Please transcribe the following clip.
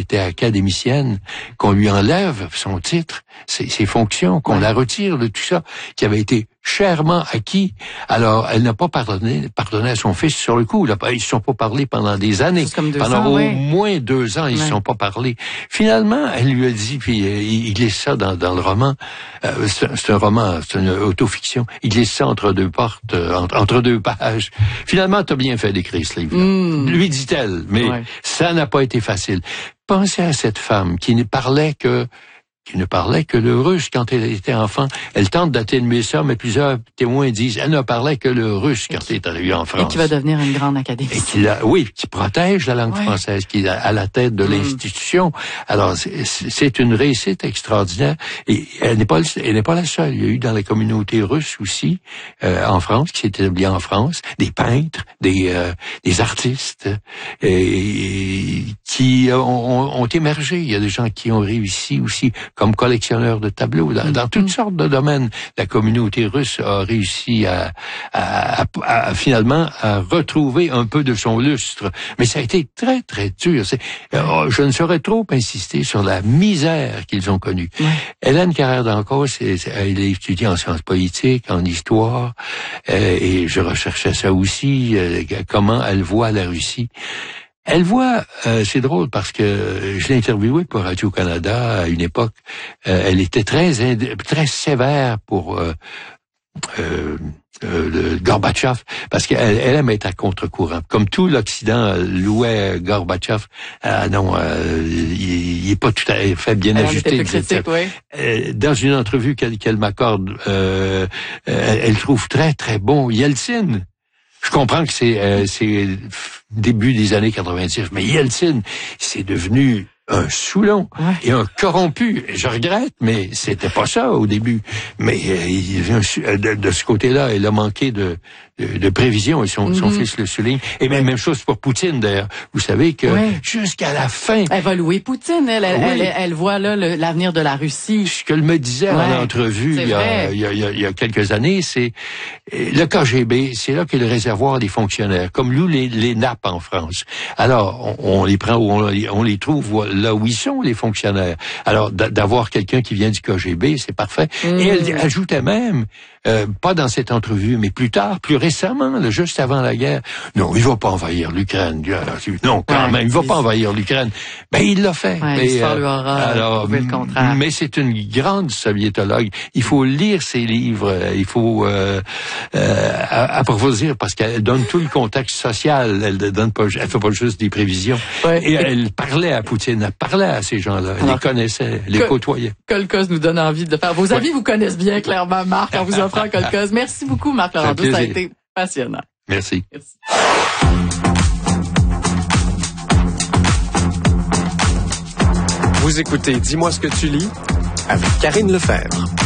était académicienne, qu'on lui enlève son titre, ses fonctions, qu'on la retire de tout ça, qui avait été chèrement acquis. Alors, elle n'a pas pardonné à son fils sur le coup. Ils se sont pas parlé pendant des années. Pendant au moins 2 ans, ils se sont pas parlé. Finalement, elle lui a dit, puis il glisse ça dans le roman, c'est un roman, c'est une autofiction, il glisse ça entre 2 portes, entre 2 pages. Finalement, t'as bien fait d'écrire ce livre-là. Lui dit-elle, mais ça n'a pas été facile. Pensez à cette femme qui ne parlait que le russe quand elle était enfant. Elle tente d'atténuer ça, mais plusieurs témoins disent elle ne parlait que le russe quand elle est arrivée en France. Et qui va devenir une grande académicienne. Qui protège la langue française, qui est à la tête de l'institution. Alors, c'est une réussite extraordinaire. Et elle n'est pas la seule. Il y a eu dans la communauté russe aussi, en France, qui s'est établie en France, des peintres, des artistes, qui ont émergé. Il y a des gens qui ont réussi aussi comme collectionneur de tableaux. Dans toutes sortes de domaines, la communauté russe a réussi à finalement à retrouver un peu de son lustre. Mais ça a été très, très dur. Je ne saurais trop insister sur la misère qu'ils ont connue. Hélène Carrère d'Encausse, elle a étudié en sciences politiques, en histoire, et je recherchais ça aussi, comment elle voit la Russie. Elle voit, c'est drôle parce que je l'ai interviewée pour Radio-Canada à une époque. Elle était très sévère pour le Gorbatchev, parce qu'elle aime être à contre-courant. Comme tout l'Occident louait Gorbatchev, il est pas tout à fait bien ajusté. Dans une entrevue qu'elle m'accorde, elle trouve très très bon Yeltsin. Je comprends que c'est début des années 90, mais Yeltsin, c'est devenu un Soulon et un corrompu. Je regrette, mais c'était pas ça au début. Mais de ce côté-là, il a manqué de prévision, et son fils le souligne. Et même chose pour Poutine, d'ailleurs. Vous savez que jusqu'à la fin... Elle va louer Poutine, elle voit là l'avenir de la Russie. Ce qu'elle me disait en entrevue il y a quelques années, c'est le KGB, c'est là qu'est le réservoir des fonctionnaires, comme nous les nappes en France. Alors, on les prend où on les trouve là où ils sont, les fonctionnaires. Alors, d'avoir quelqu'un qui vient du KGB, c'est parfait. Et elle ajoutait même, pas dans cette entrevue, mais plus tard, plus récemment, là, juste avant la guerre, non, il va pas envahir l'Ukraine. Non, quand même, il va pas envahir l'Ukraine. Ben, il l'a fait. L'histoire lui aura prouvé le contraire. Mais c'est une grande soviétologue. Il faut lire ses livres, il faut approfondir, parce qu'elle donne tout le contexte social. Elle fait pas juste des prévisions. Et elle parlait à Poutine, elle parlait à ces gens-là. Elle les connaissait, elle les côtoyait. Kolkhoz nous donne envie de faire. Vos avis vous connaissent bien, clairement, Marc, en vous offrant Kolkhoz. Merci beaucoup, Marc Laurando. Ça a été passionnant. Merci. Vous écoutez Dis-moi ce que tu lis avec Karine Lefebvre.